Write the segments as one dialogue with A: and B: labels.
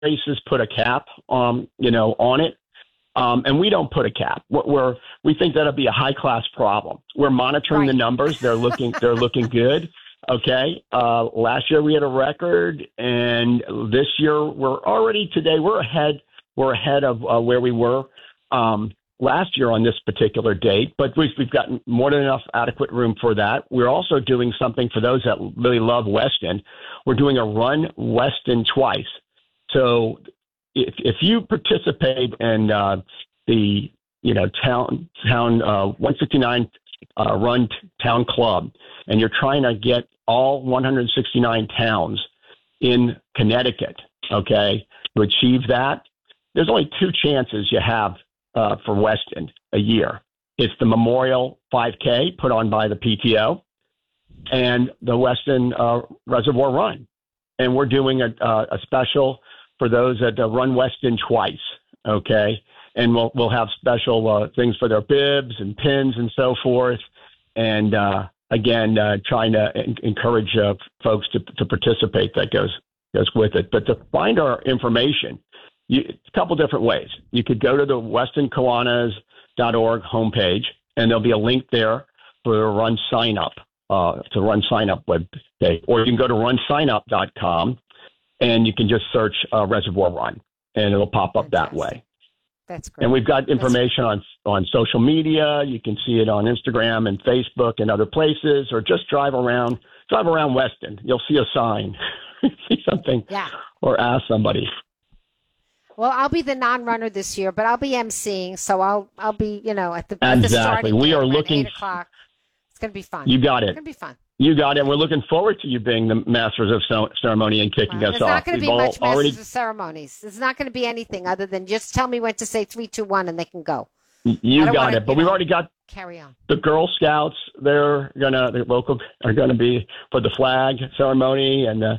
A: races put a cap, on it. And we don't put a cap. We think that'll be a high class problem. We're monitoring the numbers. They're looking good. Okay. Last year we had a record, and this year we're ahead. We're ahead of where we were last year on this particular date, but we've gotten more than enough adequate room for that. We're also doing something for those that really love Weston. We're doing a Run Weston twice. So if you participate in the town 169 Run Town Club, and you're trying to get all 169 towns in Connecticut, okay, to achieve that, there's only two chances you have for Weston a year. It's the Memorial 5K put on by the PTO and the Weston Reservoir Run. And we're doing a special for those that run Weston twice, okay? And we'll have special things for their bibs and pins and so forth. And again, trying to encourage folks to participate. That goes with it. But to find our information, a couple different ways. You could go to the WestonKiwanis.org homepage, and there'll be a link there for a Run Sign Up, to Run Sign Up webpage, or you can go to runsignup.com. And you can just search Reservoir Run, and it'll pop up that way.
B: That's great.
A: And we've got information on social media. You can see it on Instagram and Facebook and other places, or just drive around Weston. You'll see a sign, see something, or ask somebody.
B: Well, I'll be the non-runner this year, but I'll be emceeing, so I'll be at the
A: exactly. We are looking.
B: 8 o'clock. It's going to be fun.
A: You got it.
B: It's going to be fun.
A: You got it. We're looking forward to you being the Masters of Ceremony and kicking us off.
B: There's not going to be much Masters of Ceremonies. There's not going to be anything other than just tell me when to say 3, 2, 1, and they can go.
A: You got it. But we've already got
B: carry on.
A: The Girl Scouts. The local are gonna be for the flag ceremony, and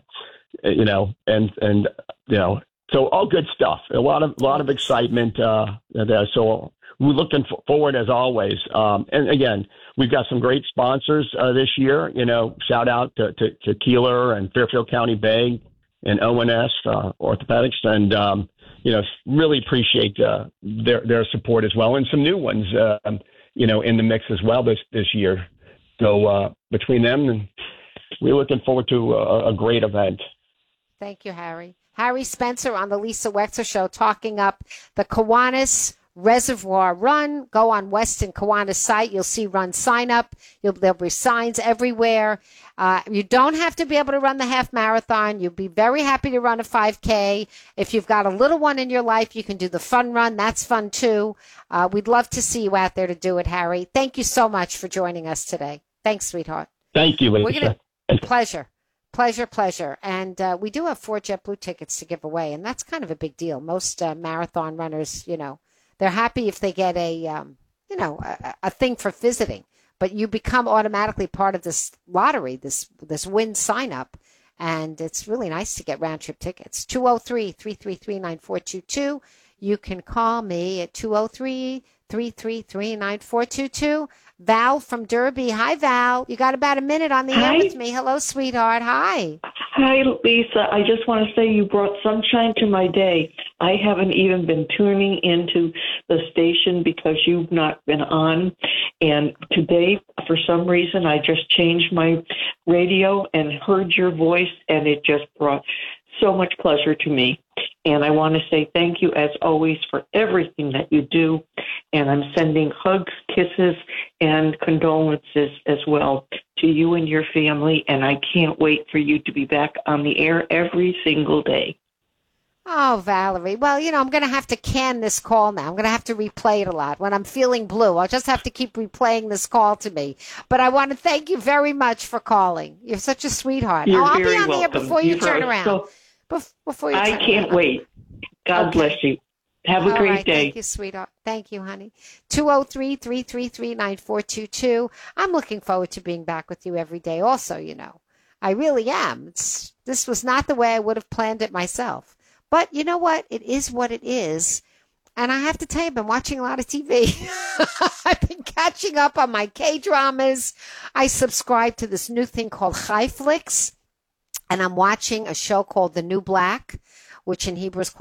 A: so all good stuff. A lot of excitement there. So we're looking forward as always. And again, we've got some great sponsors this year. Shout out to Keeler and Fairfield County Bank and ONS Orthopedics, and really appreciate their support as well, and some new ones in the mix as well this year. So between them, we're looking forward to a great event.
B: Thank you, Harry. Harry Spencer on the Lisa Wexler Show, talking up the Kiwanis Reservoir Run. Go on Weston Kiwanis site. You'll see Run Sign Up. There'll be signs everywhere. You don't have to be able to run the half marathon. You'll be very happy to run a 5K. If you've got a little one in your life, you can do the fun run. That's fun too. We'd love to see you out there to do it, Harry. Thank you so much for joining us today. Thanks, sweetheart.
A: Thank you, Lisa.
B: Pleasure. And we do have 4 JetBlue tickets to give away, and that's kind of a big deal. Most marathon runners, they're happy if they get a thing for visiting, but you become automatically part of this lottery, this win sign up, and it's really nice to get round trip tickets. 203-333-9422. You can call me at 203-333-9422. Val from Derby. Hi, Val. You got about a minute on the air with me. Hello, sweetheart. Hi.
C: Hi, Lisa. I just want to say you brought sunshine to my day. I haven't even been tuning into the station because you've not been on. And today, for some reason, I just changed my radio and heard your voice, and it just brought so much pleasure to me. And I want to say thank you, as always, for everything that you do. And I'm sending hugs, kisses, and condolences as well to you and your family. And I can't wait for you to be back on the air every single day.
B: Oh, Valerie. Well, I'm going to have to can this call now. I'm going to have to replay it a lot. When I'm feeling blue, I'll just have to keep replaying this call to me. But I want to thank you very much for calling. You're such a sweetheart.
C: I'll
B: be on
C: welcome.
B: the air before you turn around. Before you turn
C: I can't
B: around.
C: wait. God bless you. Have a great day.
B: Thank you, sweetheart. Thank you, honey. 203-333-9422. I'm looking forward to being back with you every day also, I really am. This was not the way I would have planned it myself. But you know what? It is what it is. And I have to tell you, I've been watching a lot of TV. I've been catching up on my K-dramas. I subscribe to this new thing called HiFlix. And I'm watching a show called The New Black, which in Hebrew is